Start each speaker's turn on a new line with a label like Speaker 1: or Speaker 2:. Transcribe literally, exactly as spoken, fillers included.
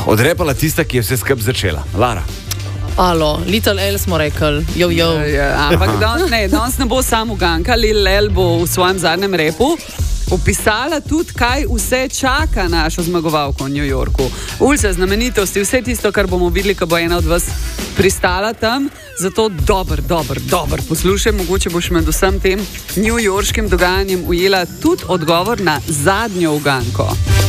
Speaker 1: odrepala tista, ki je vse skupaj začela. Lara.
Speaker 2: Alo, Little L smo rekli, jo, jo.
Speaker 3: Ja, ja, ampak danes ne, danes ne bo samo uganka, Lil L bo v svojem zadnjem repu opisala tudi, kaj vse čaka našo zmagovalko v New Yorku. Ulice, znamenitosti, vse tisto, kar bomo videli, ko bo ena od vas pristala tam. Zato dober, dober, dober poslušaj, mogoče boš med vsem tem newyorškim dogajanjem ujela tudi odgovor na zadnjo uganko.